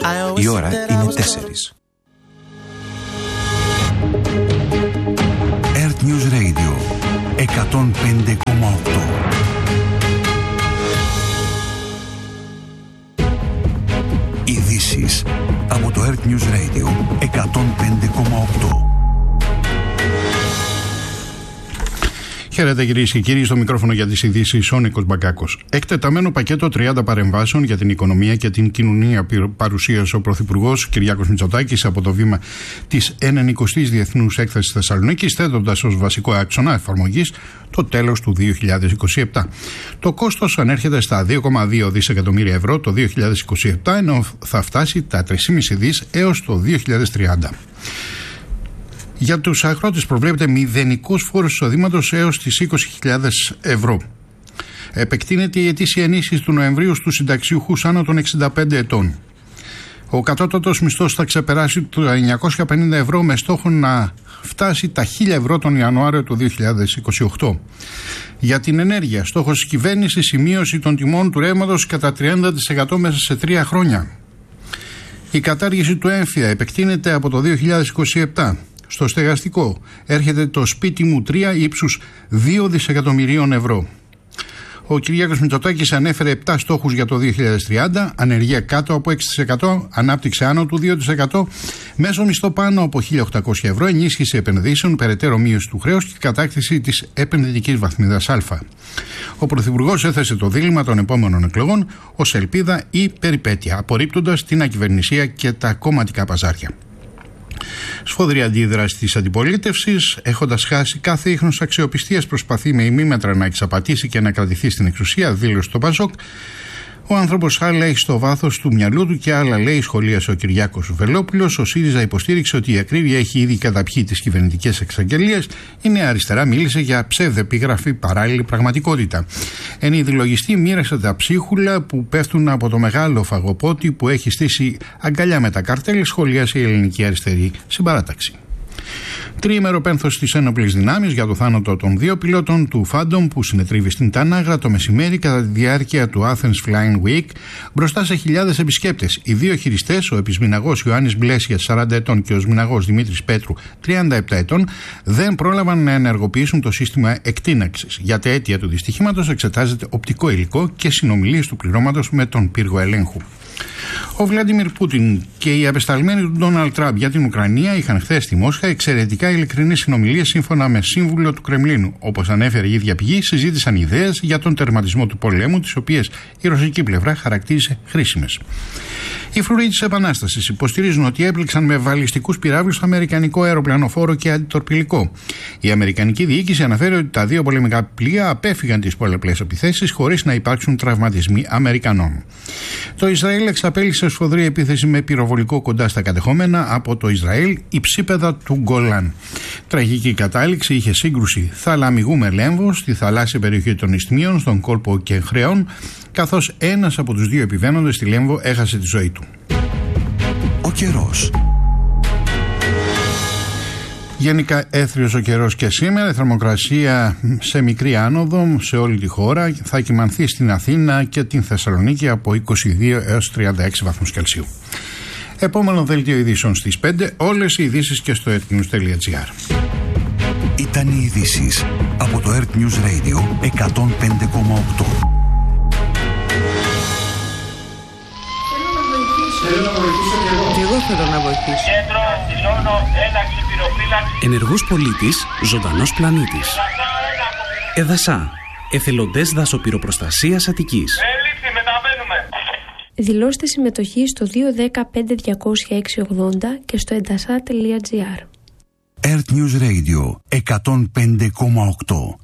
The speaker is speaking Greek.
Η ώρα είναι 4. Earth News Radio 105,8. Ειδήσεις από το Earth News Radio 105,8. Χαίρετε κυρίες και κύριοι, στο μικρόφωνο για τις ειδήσεις ο Νίκος Μπακάκος. Εκτεταμένο πακέτο 30 παρεμβάσεων για την οικονομία και την κοινωνία παρουσίασε ο Πρωθυπουργός Κυριάκος Μητσοτάκης από το βήμα της 90ης Διεθνούς Έκθεσης Θεσσαλονίκης, θέτοντας ως βασικό άξονα εφαρμογής το τέλος του 2027. Το κόστος ανέρχεται στα 2,2 δισεκατομμύρια ευρώ το 2027, ενώ θα φτάσει τα 3,5 δις έως το 2030. Για τους αγρότες προβλέπεται μηδενικός φόρος εισοδήματος έως τις 20.000 ευρώ. Επεκτείνεται η ετήσια ενίσχυση του Νοεμβρίου στους συνταξιούχους άνω των 65 ετών. Ο κατώτατος μισθός θα ξεπεράσει τα 950 ευρώ με στόχο να φτάσει τα 1.000 ευρώ τον Ιανουάριο του 2028. Για την ενέργεια, στόχος της κυβέρνησης η μείωση των τιμών του ρεύματος κατά 30% μέσα σε 3 χρόνια. Η κατάργηση του έμφυα επεκτείνεται από το 2027. Στο στεγαστικό έρχεται το σπίτι μου 3 ύψους 2 δισεκατομμυρίων ευρώ. Ο Κυριάκος Μητσοτάκης ανέφερε 7 στόχους για το 2030, ανεργία κάτω από 6%, ανάπτυξη άνω του 2%, μέσο μισθό πάνω από 1.800 ευρώ, ενίσχυση επενδύσεων, περαιτέρω μείωση του χρέους και κατάκτηση της επενδυτικής βαθμίδας Α. Ο Πρωθυπουργός έθεσε το δίλημμα των επόμενων εκλογών ως ελπίδα ή περιπέτεια, απορρίπτοντας την ακυβερνησία και τα κομματικά παζάρια. Σφοδρή αντίδραση της αντιπολίτευσης, έχοντας χάσει κάθε ίχνος αξιοπιστίας, προσπαθεί με ημίμετρα να εξαπατήσει και να κρατηθεί στην εξουσία, δήλωσε το Πασόκ. Ο άνθρωπος άλλα έχει στο βάθος του μυαλού του και άλλα λέει, σχολίασε ο Κυριάκος Βελόπουλος. Ο ΣΥΡΙΖΑ υποστήριξε ότι η ακρίβεια έχει ήδη καταπιεί τις κυβερνητικές εξαγγελίες. Η Νέα Αριστερά μίλησε για ψευδεπίγραφη παράλληλη πραγματικότητα. Εν είδη λογιστή μοίρασε τα ψίχουλα που πέφτουν από το μεγάλο φαγοπότη που έχει στήσει αγκαλιά με τα καρτέλ, σχολίασε η Ελληνική Αριστερή Συμπαράταξη. Τριήμερο πένθος στις ένοπλες δυνάμεις για το θάνατο των 2 πιλότων του Phantom που συνετρίβει στην Τανάγρα το μεσημέρι κατά τη διάρκεια του Athens Flying Week μπροστά σε χιλιάδες επισκέπτες. Οι 2 χειριστές, ο επισμηναγός Ιωάννης Μπλέσιας 40 ετών και ο σμηναγός Δημήτρης Πέτρου 37 ετών, δεν πρόλαβαν να ενεργοποιήσουν το σύστημα εκτείναξης. Για τα αίτια του δυστυχήματος εξετάζεται οπτικό υλικό και συνομιλίες του πληρώματος με τον πύργο ελέγχου. Ο Βλάντιμιρ Πούτιν και οι απεσταλμένοι του Ντόναλντ Τραμπ για την Ουκρανία είχαν χθες στη Μόσχα εξαιρετικά ειλικρινείς συνομιλίες σύμφωνα με σύμβουλο του Κρεμλίνου. Όπως ανέφερε η ίδια πηγή, συζήτησαν ιδέες για τον τερματισμό του πολέμου, τις οποίες η ρωσική πλευρά χαρακτήρισε χρήσιμες. Οι φρουροί της Επανάστασης υποστηρίζουν ότι έπληξαν με βαλιστικούς πυράβλους το αμερικανικό αεροπλανοφόρο και αντιτορπιλικό. Η αμερικανική διοίκηση αναφέρει ότι τα 2 πολεμικά πλοία απέφυγαν τις πολλαπλές επιθέσεις χωρίς να υπάρξουν τραυματισμοί Αμερικανών. Το Ισραήλ εξαπέλυσε σφοδρή επίθεση με πυροβολικό κοντά στα κατεχόμενα από το Ισραήλ υψίπεδα του Γκολάν. Τραγική κατάληξη είχε σύγκρουση θαλαμιγού με λέμβο στη θαλάσσια περιοχή των Ισθμίων, στον κόλπο Κεγχρέων, καθώς ένας από τους 2 επιβαίνοντες στη Λέμβο έχασε τη ζωή του. Ο καιρός. Γενικά έθριος ο καιρός και σήμερα, η θερμοκρασία σε μικρή άνοδο σε όλη τη χώρα, θα κυμανθεί στην Αθήνα και την Θεσσαλονίκη από 22 έως 36 βαθμούς Κελσίου. Επόμενο δελτίο ειδήσεων στις 5, όλες οι ειδήσεις και στο earthnews.gr. Ήταν οι ειδήσεις από το Earth News Radio 105,8. Και εγώ θέλω να βοηθήσω. Κέντρο δηλώνω ένταξη πυροφύλαξη. Ενεργός πολίτης, ζωντανός πλανήτης. ΕΔΑΣΑ, εθελοντές δασοπυροπροστασίας Αττικής. Έληψη, μεταβαίνουμε. Δηλώστε συμμετοχή στο 210-5200-680 και στο edasa.gr. Earth News Radio 105,8.